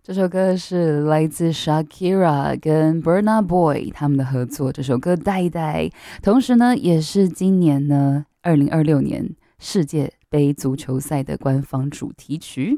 这首歌是来自 Shakira 跟 Burna Boy 他们的合作，这首歌《带》，同时呢，也是今年呢2026年世界杯足球赛的官方主题曲。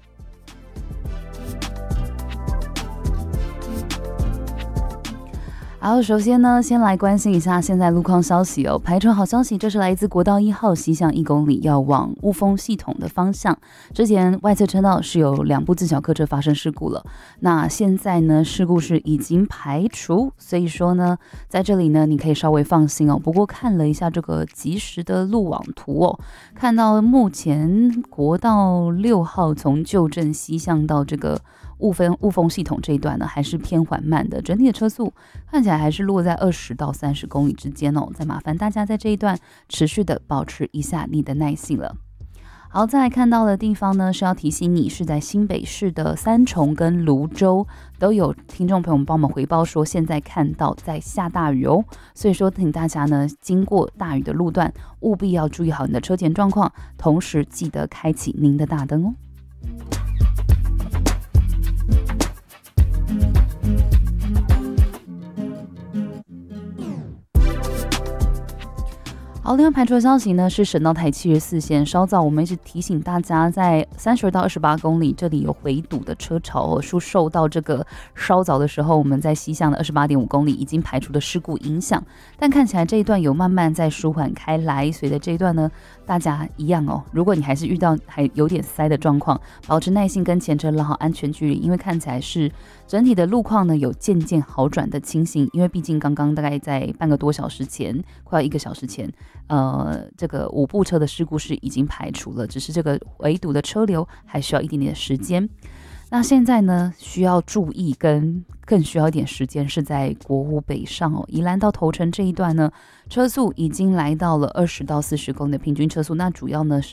好，首先呢，先来关心一下现在路况消息哦。排程好消息，这是来自国道1号西向1公里要往雾峰系统的方向。之前外侧车道是有2部自小客车发生事故了，那现在呢，事故是已经排除，所以说呢，在这里呢，你可以稍微放心哦。不过看了一下这个即时的路网图哦，看到目前国道6号从旧镇西向到这个雾峰系统这一段呢，还是偏缓慢的，整体的车速看起来还是落在20到30公里之间哦。再麻烦大家在这一段持续的保持一下你的耐性了。好，再来看到的地方呢，是要提醒你是在新北市的三重跟芦洲都有听众朋友们帮我们回报说，现在看到在下大雨哦，所以说请大家呢经过大雨的路段，务必要注意好你的车前状况，同时记得开启您的大灯哦。好，另外排除的消息呢是省道台74线稍早，我们一直提醒大家，在32到28公里这里有回堵的车潮哦，是受到这个稍早的时候我们在西向的28.5公里已经排除的事故影响，但看起来这一段有慢慢在舒缓开来，所以在这一段呢，大家一样哦，如果你还是遇到还有点塞的状况，保持耐心跟前车拉好安全距离，因为看起来是整体的路况呢有渐渐好转的情形，因为毕竟刚刚大概在半个多小时前，快要1个小时前。这个5部车的事故是已经排除了，只是这个围堵的车流还需要一点点的时间。那现在呢，需要注意跟更需要一点时间是在国五北上哦，宜兰到头城这一段呢，车速已经来到了20到40公里的平均车速。那主要呢是